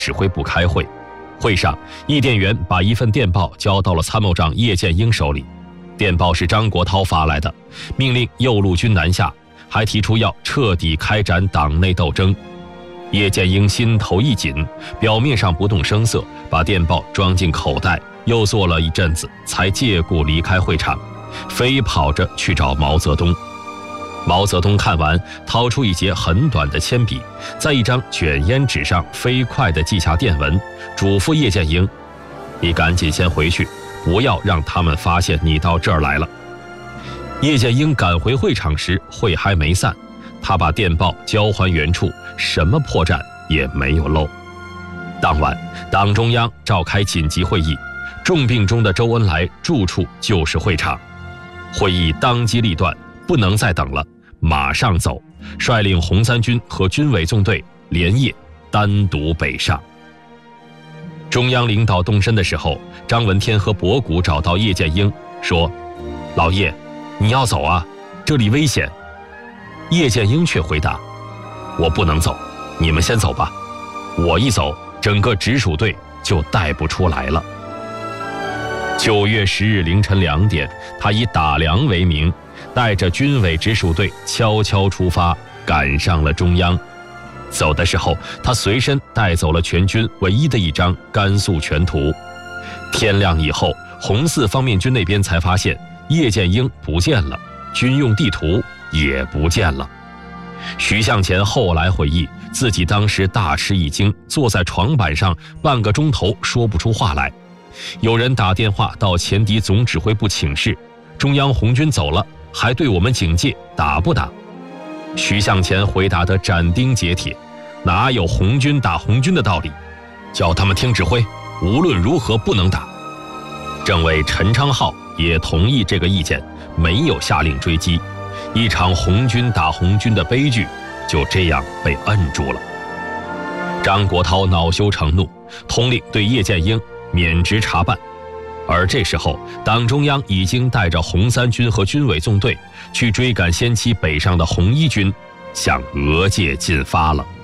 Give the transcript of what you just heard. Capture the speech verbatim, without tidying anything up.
指挥部开会。会上，译电员把一份电报交到了参谋长叶剑英手里。电报是张国焘发来的，命令右路军南下，还提出要彻底开展党内斗争。叶剑英心头一紧，表面上不动声色，把电报装进口袋，又坐了一阵子，才借故离开会场，飞跑着去找毛泽东。毛泽东看完，掏出一截很短的铅笔，在一张卷烟纸上飞快地记下电文，嘱咐叶剑英：“你赶紧先回去，不要让他们发现你到这儿来了。”叶剑英赶回会场时，会还没散，他把电报交还原处，什么破绽也没有漏。当晚，党中央召开紧急会议，重病中的周恩来住处就是会场。会议当机立断，不能再等了，马上走，率领红三军和军委纵队连夜单独北上。中央领导动身的时候，张闻天和博古找到叶剑英，说：“老叶，你要走啊，这里危险。”叶剑英却回答：“我不能走，你们先走吧，我一走，整个直属队就带不出来了。”九月十日凌晨两点，他以打粮为名，带着军委直属队悄悄出发，赶上了中央。走的时候，他随身带走了全军唯一的一张甘肃全图。天亮以后，红四方面军那边才发现叶剑英不见了，军用地图也不见了。徐向前后来回忆，自己当时大吃一惊，坐在床板上半个钟头说不出话来。有人打电话到前敌总指挥部请示，中央红军走了，还对我们警戒，打不打？徐向前回答得斩钉截铁，哪有红军打红军的道理，叫他们听指挥，无论如何不能打。政委陈昌浩也同意这个意见，没有下令追击，一场红军打红军的悲剧就这样被摁住了。张国焘恼羞成怒，通令对叶剑英免职查办。而这时候，党中央已经带着红三军和军委纵队去追赶先期北上的红一军，向俄界进发了。